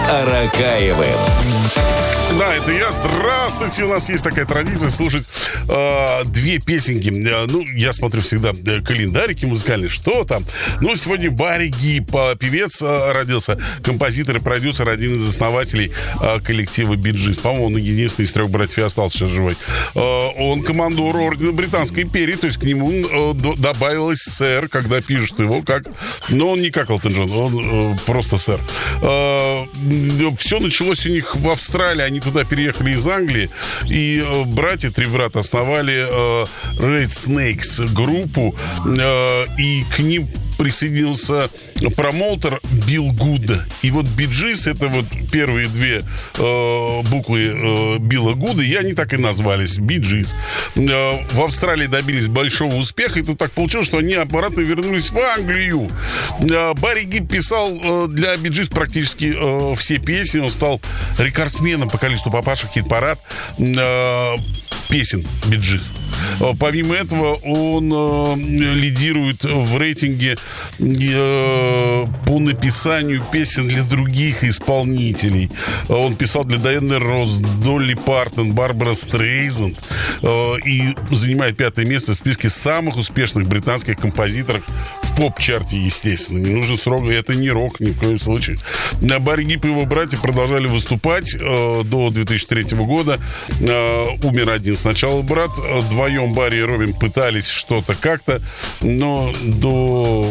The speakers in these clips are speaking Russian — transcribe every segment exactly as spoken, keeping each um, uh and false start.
Аракаевым. Да, это я. Здравствуйте. У нас есть такая традиция слушать э, две песенки. Э, ну, я смотрю всегда э, календарики музыкальные. Что там? Ну, сегодня Барри Гиб, певец, э, родился. Композитор и продюсер, один из основателей э, коллектива Bee Gees. По-моему, он единственный из трех братьев и остался сейчас живой. Э, он командор ордена Британской империи. То есть к нему э, д- добавилось сэр, когда пишут его как... Но он не как Элтон Джон, он э, просто сэр. Э, все началось у них в Австралии. Они туда переехали из Англии, и э, братья, три брата, основали э, Red Snakes группу, э, и к ним присоединился промоутер Билл Гуд. И вот Bee Gees — это вот первые две э, буквы э, Билла Гуда, и они так и назвались, Bee Gees. Э, в Австралии добились большого успеха, и тут так получилось, что они обратно вернулись в Англию. Э, Барри Гиб писал э, для Bee Gees практически э, все песни, он стал рекордсменом по количеству попавших в хит-парад э, песен Bee Gees. Э, помимо этого, он э, лидирует в рейтинге э, по написанию песен для других исполнителей. Он писал для Дайаны Росс, Долли Партон, Барбара Стрейзанд э, и занимает пятое место в списке самых успешных британских композиторов в поп-чарте, естественно. Не нужен срок, это не рок ни в коем случае. Барри Гиб и его братья продолжали выступать э, до две тысячи третьего года. Э, умер один сначала брат. Вдвоем Барри и Робин пытались что-то как-то, но до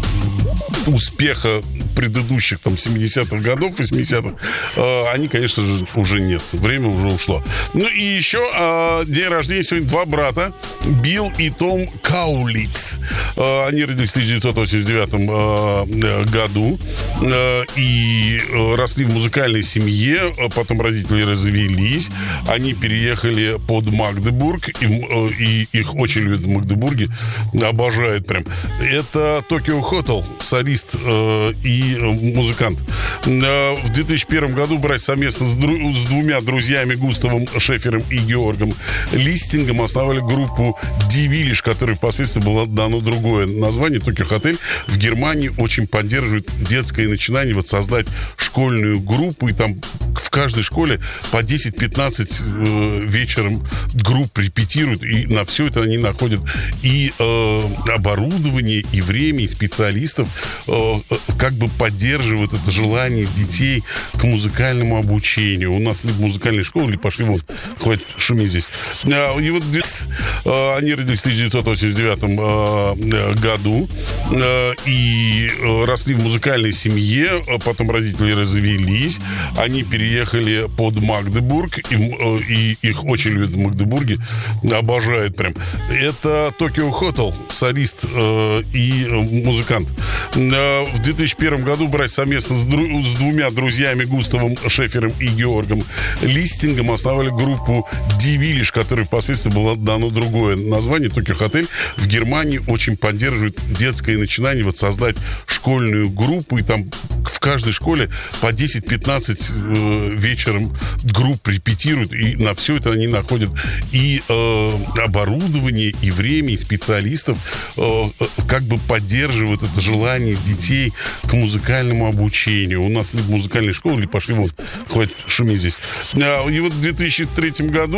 успеха предыдущих там семидесятых годов, восьмидесятых, э, они, конечно же, уже нет. Время уже ушло. Ну и еще э, день рождения сегодня два брата, Билл и Том Каулиц. Э, они родились в тысяча девятьсот восемьдесят девятом э, году э, и э, росли в музыкальной семье. Потом родители развелись. Они переехали под Магдебург, и, э, и их очень любят в Магдебурге. Обожают прям. Это Tokyo Hotel, солист э, и музыкант. В две тысячи первом году братья совместно с, дру- с двумя друзьями, Густавом Шефером и Георгом Листингом, основали группу Die Village, которой впоследствии было дано другое название, Tokyo Hotel. В Германии очень поддерживают детское начинание вот создать школьную группу, и там в каждой школе по десять-пятнадцать э, вечером групп репетируют, и на все это они находят и э, оборудование, и время, и специалистов, э, как бы поддерживают это желание детей к музыкальному обучению. У нас либо музыкальная школа, либо пошли вон, хватит шуметь здесь. И вот они родились в тысяча девятьсот восемьдесят девятом году и росли в музыкальной семье, потом родители развелись, они переехали под Магдебург, и, и их очень любят в Магдебурге, обожают прям. Это Tokyo Hotel, солист и музыкант. В две тысячи первом году братья совместно с, дру- с двумя друзьями, Густавом Шефером и Георгом Листингом, основали группу Die Village, которой впоследствии было дано другое название, Tokyo Hotel. В Германии очень поддерживают детское начинание вот создать школьную группу, и там в каждой школе по десять-пятнадцать э, вечером групп репетируют, и на все это они находят и э, оборудование, и время, и специалистов, э, как бы поддерживают это желание детей к музыкальному обучению. У нас либо музыкальная школа, либо пошли вон, хватит шуметь здесь. И вот в две тысячи третьем году